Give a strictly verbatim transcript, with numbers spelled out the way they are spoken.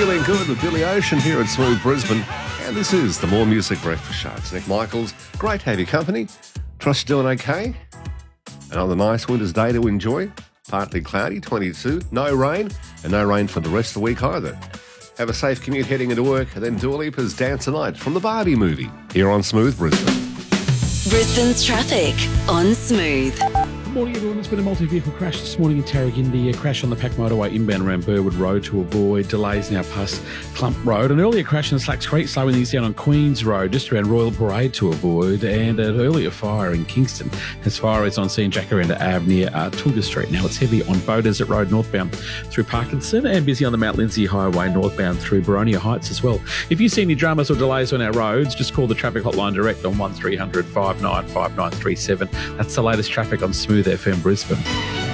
Feeling Good with Billy Ocean here at Smooth Brisbane. And this is the More Music Breakfast Show. It's Nick Michaels. Great to have your company. Trust you're doing okay. Another nice winter's day to enjoy. Partly cloudy, twenty-two. No rain, and no rain for the rest of the week either. Have a safe commute heading into work, and then Dua Lipa's Dance Tonight from the Barbie movie here on Smooth Brisbane. Brisbane's traffic on Smooth. Good morning, everyone. There's been a multi-vehicle crash this morning in Tarragindi. A crash on the Pack Motorway inbound around Burwood Road to avoid delays now past Clump Road. An earlier crash in Slacks Creek, slowing things down on Queens Road, just around Royal Parade to avoid. And an earlier fire in Kingston as far as on seeing Jacaranda Ave near uh, Tulga Street. Now it's heavy on Bow Desert Road northbound through Parkinson and busy on the Mount Lindsay Highway northbound through Baronia Heights as well. If you see any dramas or delays on our roads, just call the traffic hotline direct on one three hundred, five nine five nine three seven. That's the latest traffic on Smooth F M Brisbane.